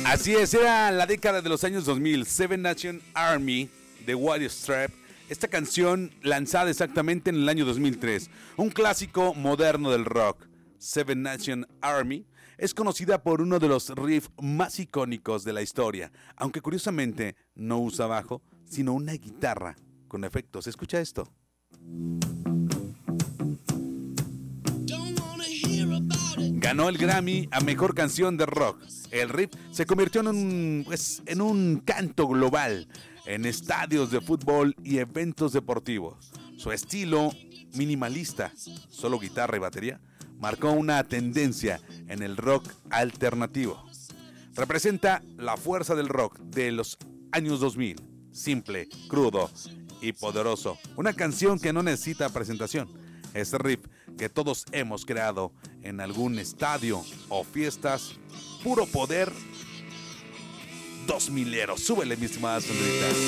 Así es, era la década de los años 2000, Seven Nation Army de White Strap. Esta canción lanzada exactamente en el año 2003, un clásico moderno del rock. Seven Nation Army es conocida por uno de los riffs más icónicos de la historia, aunque curiosamente no usa bajo, sino una guitarra con efectos. Escucha esto. Ganó el Grammy a Mejor Canción de Rock. El riff se convirtió en un canto global en estadios de fútbol y eventos deportivos. Su estilo minimalista, solo guitarra y batería, marcó una tendencia en el rock alternativo. Representa la fuerza del rock de los años 2000, simple, crudo y poderoso. Una canción que no necesita presentación. Ese riff que todos hemos creado en algún estadio o fiestas, puro poder 2000ero. Súbele, mi estimada Sandrita.